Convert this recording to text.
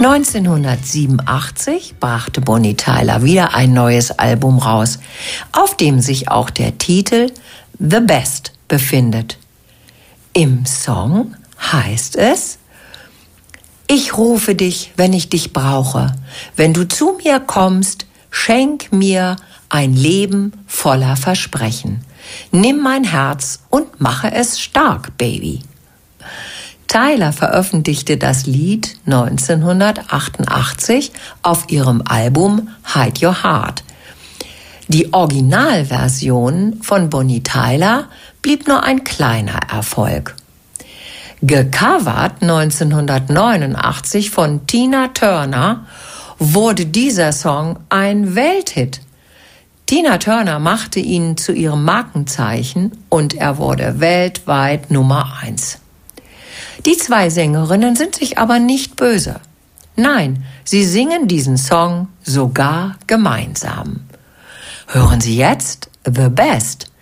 1987 brachte Bonnie Tyler wieder ein neues Album raus, auf dem sich auch der Titel The Best befindet. Im Song heißt es: Ich rufe dich, wenn ich dich brauche. Wenn du zu mir kommst, schenk mir ein Leben voller Versprechen. Nimm mein Herz und mache es stark, Baby. Tyler veröffentlichte das Lied 1988 auf ihrem Album Hide Your Heart. Die Originalversion von Bonnie Tyler blieb nur ein kleiner Erfolg. Gecovert 1989 von Tina Turner wurde dieser Song ein Welthit. Tina Turner machte ihn zu ihrem Markenzeichen und er wurde weltweit Nummer 1. Die zwei Sängerinnen sind sich aber nicht böse. Nein, sie singen diesen Song sogar gemeinsam. Hören Sie jetzt The Best